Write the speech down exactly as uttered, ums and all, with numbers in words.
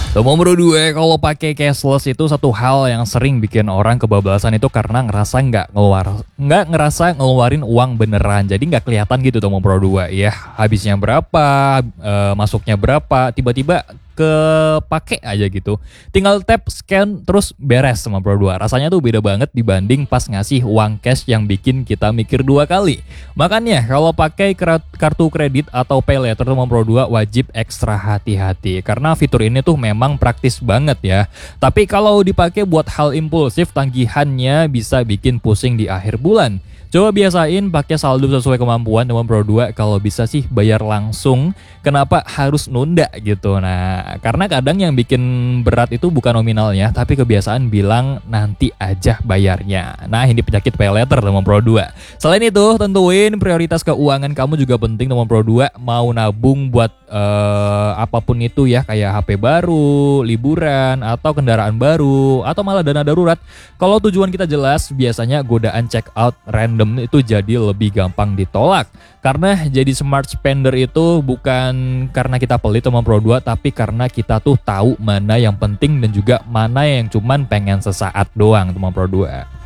Nomor dua, kalau pakai cashless itu satu hal yang sering bikin orang kebablasan itu karena ngerasa nggak ngeluar, nggak ngerasa ngeluarin uang beneran. Jadi nggak kelihatan gitu nomor dua ya. Habisnya berapa, eh, masuknya berapa, tiba-tiba kepake aja gitu. Tinggal tap, scan, terus beres sama Pro dua. Rasanya tuh beda banget dibanding pas ngasih uang cash yang bikin kita mikir dua kali. Makanya kalau pakai kartu kredit atau pay later sama Pro dua wajib ekstra hati-hati. Karena fitur ini tuh memang praktis banget ya. Tapi kalau dipakai buat hal impulsif, tagihannya bisa bikin pusing di akhir bulan. Coba biasain pakai saldo sesuai kemampuan teman Pro dua. Kalau bisa sih bayar langsung. Kenapa harus nunda gitu? Nah, karena kadang yang bikin berat itu bukan nominalnya, tapi kebiasaan bilang nanti aja bayarnya. Nah, ini penyakit pay later teman Pro dua. Selain itu, tentuin prioritas keuangan kamu juga penting teman Pro dua. Mau nabung buat uh, apapun itu ya, kayak H P baru, liburan, atau kendaraan baru, atau malah dana darurat. Kalau tujuan kita jelas, biasanya godaan check out random itu jadi lebih gampang ditolak. Karena jadi smart spender itu bukan karena kita pelit sama Pro dua, tapi karena kita tuh tahu mana yang penting dan juga mana yang cuman pengen sesaat doang sama Pro dua.